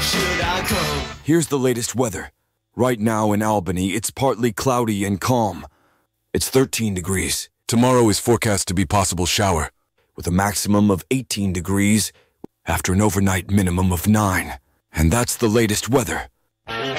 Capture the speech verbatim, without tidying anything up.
should I go? Here's the latest weather. Right now in Albany, it's partly cloudy and calm. It's thirteen degrees. Tomorrow is forecast to be possible shower, with a maximum of eighteen degrees after an overnight minimum of nine. And that's the latest weather.